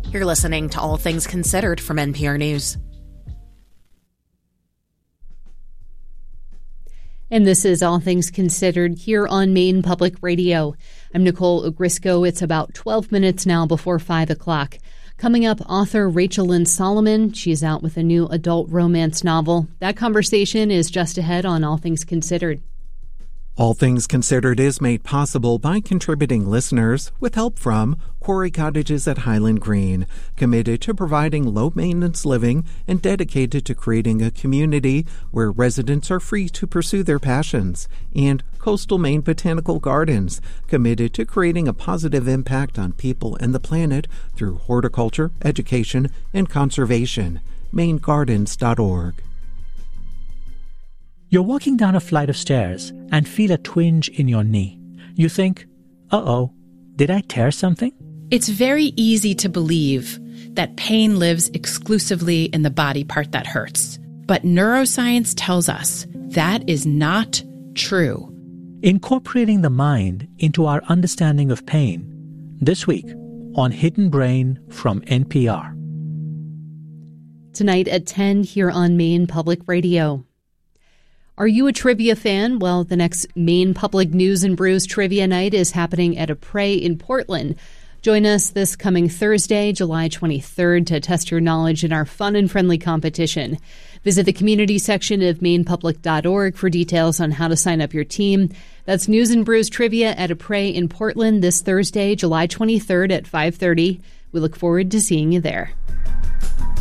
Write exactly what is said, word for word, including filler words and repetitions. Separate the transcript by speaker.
Speaker 1: You're listening to All Things Considered from N P R News.
Speaker 2: And this is All Things Considered here on Maine Public Radio. I'm Nicole Ogrisco. It's about twelve minutes now before five o'clock. Coming up, author Rachel Lynn Solomon. She's out with a new adult romance novel. That conversation is just ahead on All Things Considered.
Speaker 3: All Things Considered is made possible by contributing listeners with help from Quarry Cottages at Highland Green, committed to providing low-maintenance living and dedicated to creating a community where residents are free to pursue their passions, and Coastal Maine Botanical Gardens, committed to creating a positive impact on people and the planet through horticulture, education, and conservation. maine gardens dot org.
Speaker 4: You're walking down a flight of stairs and feel a twinge in your knee. You think, uh-oh, did I tear something?
Speaker 5: It's very easy to believe that pain lives exclusively in the body part that hurts. But neuroscience tells us that is not true.
Speaker 4: Incorporating the mind into our understanding of pain, this week on Hidden Brain from N P R.
Speaker 2: Tonight at ten here on Maine Public Radio. Are you a trivia fan? Well, the next Maine Public News and Brews Trivia Night is happening at A Prey in Portland. Join us this coming Thursday, July twenty-third, to test your knowledge in our fun and friendly competition. Visit the community section of maine public dot org for details on how to sign up your team. That's News and Brews Trivia at A Prey in Portland this Thursday, July twenty-third at five thirty. We look forward to seeing you there.